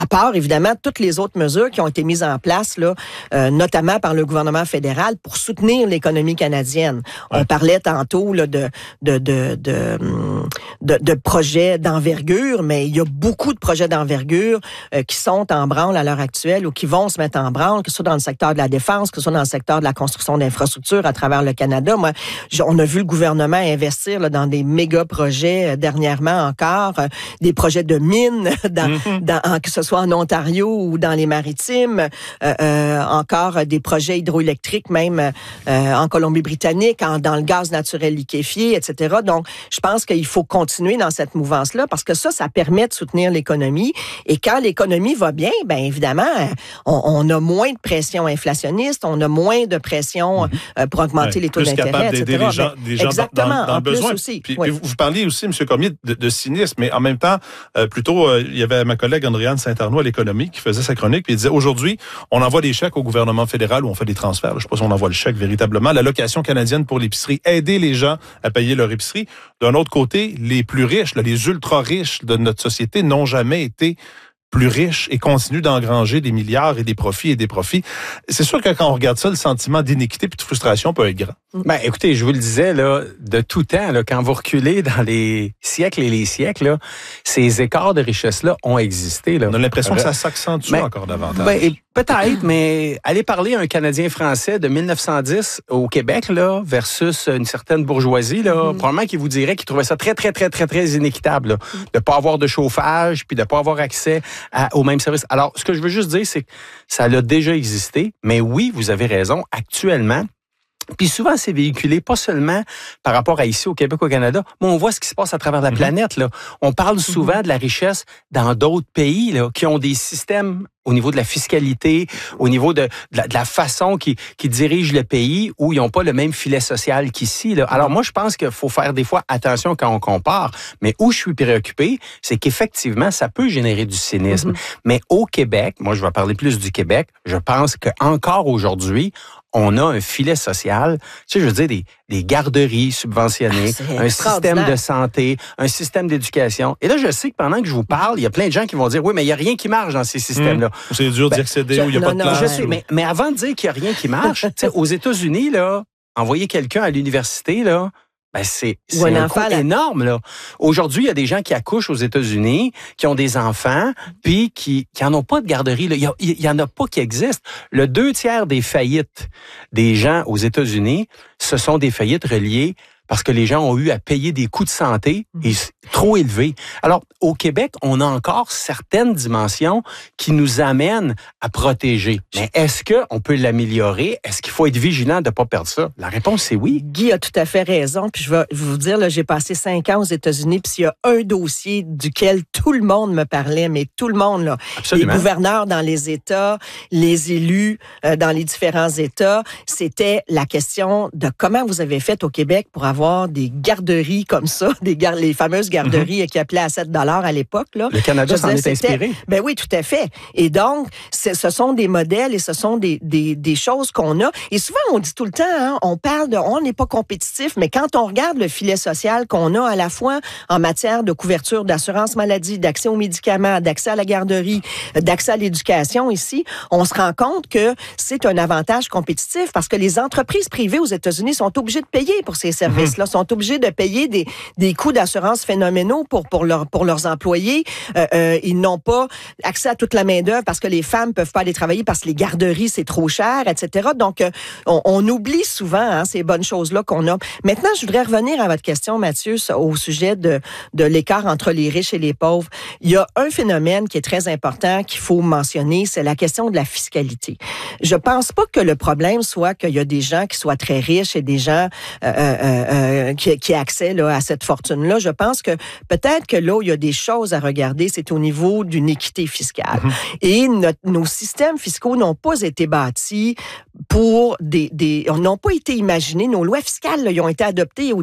À part, évidemment, toutes les autres mesures qui ont été mises en place, là, notamment par le gouvernement fédéral, pour soutenir l'économie canadienne. On parlait tantôt là, de projets d'envergure, mais il y a beaucoup de projets d'envergure qui sont en branle à l'heure actuelle ou qui vont se mettre en branle, que ce soit dans le secteur de la défense, que ce soit dans le secteur de la construction d'infrastructures à travers le Canada. Moi, on a vu le gouvernement investir là, dans des méga projets dernièrement encore, des projets de mines, que ce soit en Ontario ou dans les Maritimes, encore des projets hydroélectriques même en Colombie-Britannique, dans le gaz naturel liquéfié, etc. Donc, je pense qu'il faut continuer dans cette mouvance-là parce que ça permet de soutenir l'économie. Et quand l'économie va bien, bien évidemment, on a moins de pression inflationniste, on a moins de pression pour augmenter les taux d'intérêt, etc. D'aider les gens exactement, dans le besoin. Aussi. Puis vous parliez aussi, M. Cormier, de cynisme, mais en même temps, il y avait ma collègue Andréane Saint-Arnaud à l'économie qui faisait sa chronique, puis il disait, aujourd'hui, on envoie des chèques au gouvernement fédéral où on fait des transferts. Je ne sais pas si on envoie le chèque véritablement. L'allocation canadienne pour l'épicerie, aider les gens à payer leur épicerie. D'un autre côté, les plus riches, les ultra-riches de notre société n'ont jamais été plus riches et continuent d'engranger des milliards et des profits. C'est sûr que quand on regarde ça, le sentiment d'iniquité et de frustration peut être grand. Ben, écoutez, je vous le disais, là, de tout temps, là, quand vous reculez dans les siècles et les siècles, là, ces écarts de richesse-là ont existé. Là. On a l'impression que ça s'accentue encore davantage. Ben, peut-être, mais allez parler à un Canadien français de 1910 au Québec, là, versus une certaine bourgeoisie, là, probablement qu'il vous dirait qu'il trouvait ça très, très, très, très, très inéquitable, là, de pas avoir de chauffage, puis de pas avoir accès aux mêmes services. Alors, ce que je veux juste dire, c'est que ça a déjà existé, mais oui, vous avez raison, actuellement. Puis souvent, c'est véhiculé pas seulement par rapport à ici au Québec, au Canada, mais on voit ce qui se passe à travers la planète. Là. On parle souvent de la richesse dans d'autres pays là, qui ont des systèmes au niveau de la fiscalité, au niveau de la façon qui dirige le pays, où ils n'ont pas le même filet social qu'ici. Là. Alors moi, je pense qu'il faut faire des fois attention quand on compare, mais où je suis préoccupé, c'est qu'effectivement, ça peut générer du cynisme. Mais au Québec, moi je vais parler plus du Québec, je pense qu'encore aujourd'hui, on a un filet social, tu sais, je veux dire, des garderies subventionnées, un système de santé, un système d'éducation. Et là, je sais que pendant que je vous parle, il y a plein de gens qui vont dire, oui, mais il n'y a rien qui marche dans ces systèmes-là. C'est dur d'y accéder, où il n'y a pas de place. Je sais, mais avant de dire qu'il n'y a rien qui marche, tu sais, aux États-Unis, là, envoyer quelqu'un à l'université, là, ben c'est un coût énorme, là. Aujourd'hui, il y a des gens qui accouchent aux États-Unis, qui ont des enfants, puis qui en ont pas de garderie, là. Il y en a pas qui existent. Le 2/3 des faillites des gens aux États-Unis, ce sont des faillites reliées parce que les gens ont eu à payer des coûts de santé trop élevés. Alors, au Québec, on a encore certaines dimensions qui nous amènent à protéger. Mais est-ce qu'on peut l'améliorer? Est-ce qu'il faut être vigilant de ne pas perdre ça? La réponse, c'est oui. Guy a tout à fait raison. Puis je vais vous dire, là, j'ai passé 5 ans aux États-Unis, puis s'il y a un dossier duquel tout le monde me parlait, mais tout le monde, là, absolument, les gouverneurs dans les États, les élus dans les différents États, c'était la question de comment vous avez fait au Québec pour avoir des garderies comme ça, les fameuses garderies qui appelaient à 7 $ à l'époque. Là. Le Canada s'en est inspiré. Ben oui, tout à fait. Et donc, ce sont des modèles et ce sont des choses qu'on a. Et souvent, on dit tout le temps, hein, on parle de, on n'est pas compétitif, mais quand on regarde le filet social qu'on a à la fois en matière de couverture d'assurance maladie, d'accès aux médicaments, d'accès à la garderie, d'accès à l'éducation ici, on se rend compte que c'est un avantage compétitif parce que les entreprises privées aux États-Unis sont obligées de payer pour ces services-là, sont obligés de payer des coûts d'assurance phénoménaux pour leurs employés. Ils n'ont pas accès à toute la main-d'œuvre parce que les femmes peuvent pas aller travailler parce que les garderies, c'est trop cher, etc. Donc, on oublie souvent ces bonnes choses-là qu'on a. Maintenant, je voudrais revenir à votre question, Mathieu, au sujet de l'écart entre les riches et les pauvres. Il y a un phénomène qui est très important qu'il faut mentionner, c'est la question de la fiscalité. Je pense pas que le problème soit qu'il y a des gens qui soient très riches et des gens qui aient accès là, à cette fortune-là. Je pense que peut-être que là où il y a des choses à regarder, c'est au niveau d'une équité fiscale. Et nos systèmes fiscaux n'ont pas été bâtis pour n'ont pas été imaginés. Nos lois fiscales, là, ils ont été adoptées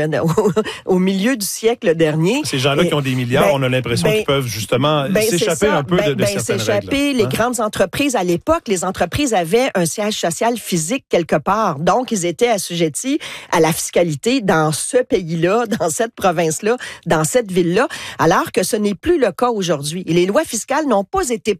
au milieu du siècle dernier. Ces gens-là qui ont des milliards, on a l'impression qu'ils peuvent justement s'échapper un peu de certaines règles. Les grandes entreprises, à l'époque, les entreprises avaient un siège social physique quelque part. Donc, ils étaient assujettis à la fiscalité dans ce pays-là, dans cette province-là, dans cette ville-là, alors que ce n'est plus le cas aujourd'hui. Et les lois fiscales n'ont pas été